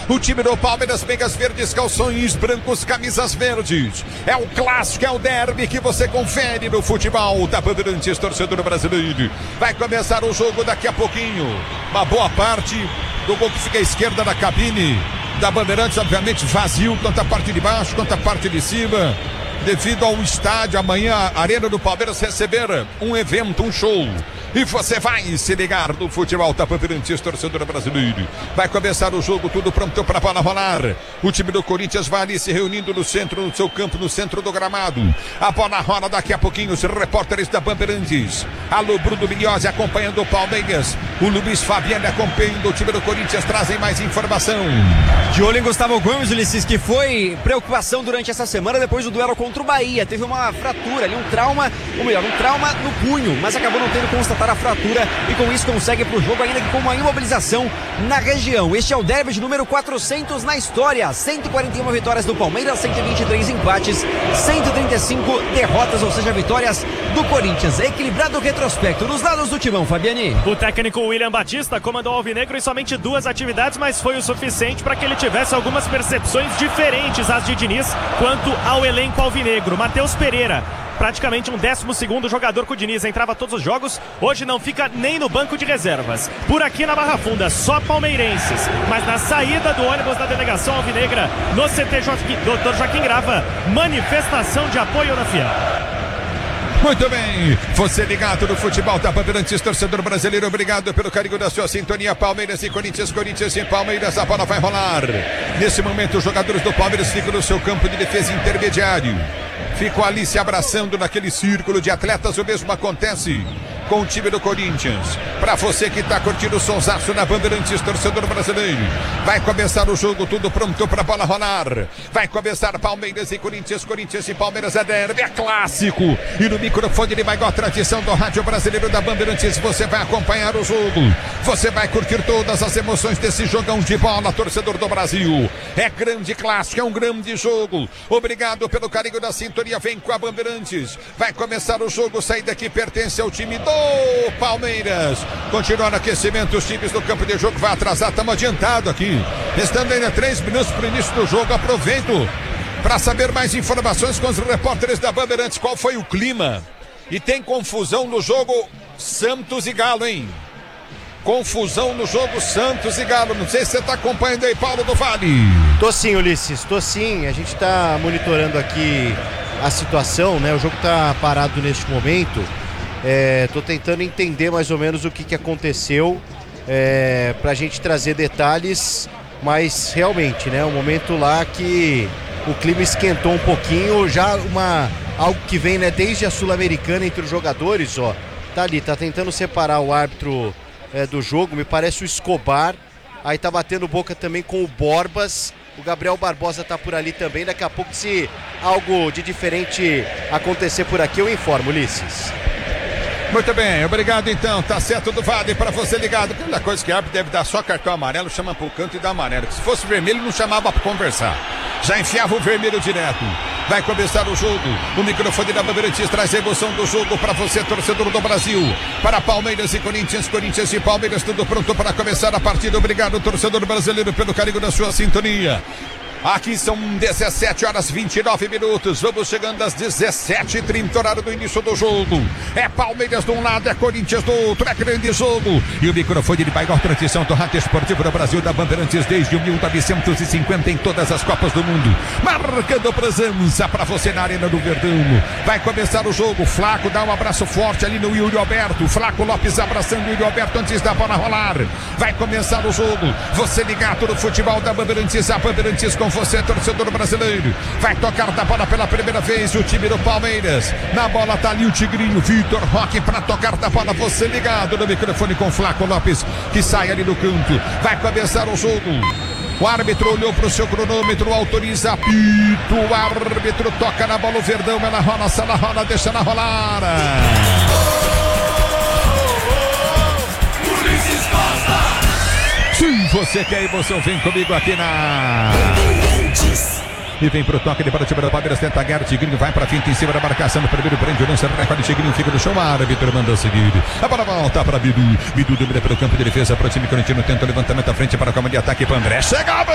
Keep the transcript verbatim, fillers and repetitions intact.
O time do Palmeiras, meias verdes, calções brancos, camisas verdes. É o clássico, é o derby que você confere no futebol da Bandeirantes, torcedor brasileiro. Vai começar o jogo daqui a pouquinho. Uma boa parte do gol que fica à esquerda da cabine da Bandeirantes, obviamente vazio, tanto a parte de baixo quanto a parte de cima, devido ao estádio amanhã, a Arena do Palmeiras receber um evento, um show. E você vai se ligar no futebol da Bandeirantes, torcedor brasileiro. Vai começar o jogo, tudo pronto para a bola rolar. O time do Corinthians vai ali se reunindo no centro, no seu campo, no centro do gramado. A bola rola daqui a pouquinho, os repórteres da Bandeirantes. Alô, Bruno Mignozzi acompanhando o Palmeiras. O Luiz Fabiano acompanhando o time do Corinthians, trazem mais informação. De olho em Gustavo Gomes, Ulisses, que foi preocupação durante essa semana depois do duelo contra o Bahia. Teve uma fratura ali, um trauma, ou melhor, um trauma no punho, mas acabou não tendo constatado a fratura e com isso consegue pro jogo, ainda que com uma imobilização na região. Este é o derby de número quatrocentos na história. cento e quarenta e uma vitórias do Palmeiras, cento e vinte e três empates, cento e trinta e cinco derrotas, ou seja, vitórias do Corinthians. Equilibrado o retrospecto nos lados do timão, Fabiani. O técnico William Batista comandou o Alvinegro em somente duas atividades, mas foi o suficiente para que ele tivesse algumas percepções diferentes às de Diniz quanto ao elenco alvinegro. Matheus Pereira, praticamente um décimo segundo jogador com o Diniz, entrava todos os jogos, hoje não fica nem no banco de reservas. Por aqui na Barra Funda, só palmeirenses, mas na saída do ônibus da delegação alvinegra, no C T doutor Joaquim Grava, manifestação de apoio da Fiel. Muito bem, você ligado no futebol da Bandeirantes, torcedor brasileiro, obrigado pelo carinho da sua sintonia. Palmeiras e Corinthians, Corinthians e Palmeiras, a bola vai rolar. Nesse momento os jogadores do Palmeiras ficam no seu campo de defesa intermediário, ficam ali se abraçando naquele círculo de atletas. O mesmo acontece com o time do Corinthians. Para você que está curtindo o sonsaço na Bandeirantes, torcedor brasileiro, vai começar o jogo, tudo pronto para a bola rolar. Vai começar Palmeiras e Corinthians, Corinthians e Palmeiras, é derby, é clássico. E no microfone de maior tradição do rádio brasileiro da Bandeirantes, você vai acompanhar o jogo. Você vai curtir todas as emoções desse jogão de bola, torcedor do Brasil. É grande clássico, é um grande jogo. Obrigado pelo carinho da sintonia, vem com a Bandeirantes. Vai começar o jogo, saída que pertence ao time do Palmeiras. Continua no aquecimento, os times do campo de jogo vai atrasar, estamos adiantado aqui. Restando ainda três minutos para o início do jogo. Aproveito para saber mais informações com os repórteres da Bandeirantes. Qual foi o clima? E tem confusão no jogo Santos e Galo, hein? Confusão no jogo Santos e Galo. Não sei se você está acompanhando aí, Paulo do Vale. Tô sim, Ulisses, tô sim. A gente está monitorando aqui a situação, né? O jogo está parado neste momento. É, tô tentando entender mais ou menos o que, que aconteceu, é, pra gente trazer detalhes, mas realmente, né, um momento lá que o clima esquentou um pouquinho, já uma, algo que vem, né, desde a Sul-Americana entre os jogadores, ó, tá ali, tá tentando separar o árbitro é, do jogo, me parece o Escobar, aí tá batendo boca também com o Borbas, o Gabriel Barbosa tá por ali também, daqui a pouco se algo de diferente acontecer por aqui eu informo, Ulisses. Muito bem, obrigado então, tá certo do Vale para você ligado. Primeira coisa que árbitro deve dar só cartão amarelo, chama pro canto e dá amarelo. Se fosse vermelho não chamava para conversar, já enfiava o vermelho direto. Vai começar o jogo, o microfone da Bandeirantes traz a emoção do jogo para você, torcedor do Brasil. Para Palmeiras e Corinthians, Corinthians e Palmeiras, tudo pronto para começar a partida. Obrigado, torcedor brasileiro, pelo carinho da sua sintonia. Aqui são dezessete horas e vinte e nove minutos. Vamos chegando às dezessete e trinta, horário do início do jogo. É Palmeiras de um lado, é Corinthians do outro. É grande jogo. E o microfone de maior tradição do rádio esportivo do Brasil, da Bandeirantes, desde mil novecentos e cinquenta, em todas as Copas do Mundo. Marcando presença para você na Arena do Verdão. Vai começar o jogo. Flaco dá um abraço forte ali no Yuri Alberto. Flaco Lopes abraçando o Yuri Alberto antes da bola rolar. Vai começar o jogo. Você ligado no futebol da Bandeirantes, a Bandeirantes com você, torcedor brasileiro. Vai tocar da bola pela primeira vez o time do Palmeiras. Na bola tá ali o Tigrinho Vitor Roque para tocar da bola. Você ligado no microfone com Flaco Lopes, que sai ali no canto. Vai começar o jogo. O árbitro olhou para o seu cronômetro, autoriza, apito. O árbitro toca na bola, o Verdão, ela rola, se ela rola, deixa ela rolar. Se você quer emoção, vem comigo aqui na... E vem pro toque de para o time do Palmeiras, tenta Guerra, Tigrinho vai pra finta em cima da marcação, no primeiro prende o lance, recorde, Tigrinho fica no chão, o árbitro manda seguir. A bola volta para Bidu, Bidu domina pelo campo de defesa para o time corinthiano, tenta o levantamento à frente para a cama de ataque para André, chega!